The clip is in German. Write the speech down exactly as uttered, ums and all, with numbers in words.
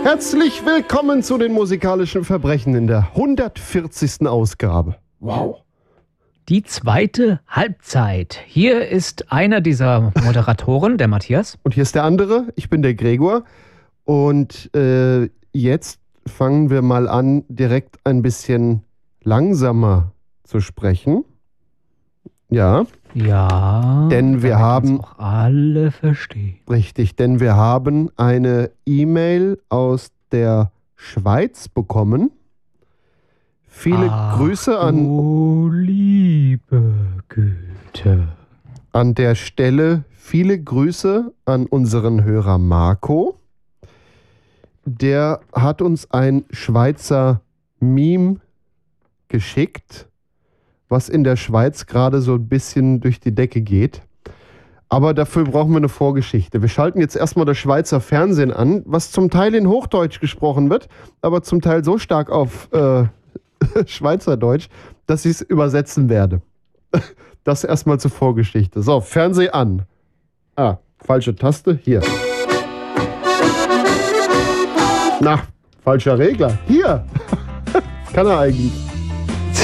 Herzlich willkommen zu den musikalischen Verbrechen in der hundertvierzigsten Ausgabe. Wow. Die zweite Halbzeit. Hier ist einer dieser Moderatoren, der Matthias. Und hier ist der andere, ich bin der Gregor. Und äh, jetzt fangen wir mal an, direkt ein bisschen langsamer zu sprechen. Ja. Ja. Denn wir haben auch alle verstehen. Richtig, denn wir haben eine E-Mail aus der Schweiz bekommen. Viele Ach, Grüße an, oh, liebe Güte. an der Stelle. Viele Grüße an unseren Hörer Marco. Der hat uns ein Schweizer Meme geschickt, was in der Schweiz gerade so ein bisschen durch die Decke geht. Aber dafür brauchen wir eine Vorgeschichte. Wir schalten jetzt erstmal das Schweizer Fernsehen an, was zum Teil in Hochdeutsch gesprochen wird, aber zum Teil so stark auf äh, Schweizerdeutsch, dass ich es übersetzen werde. Das erstmal zur Vorgeschichte. So, Fernseh an. Ah, falsche Taste. Hier. Na, falscher Regler. Hier. Kann er eigentlich.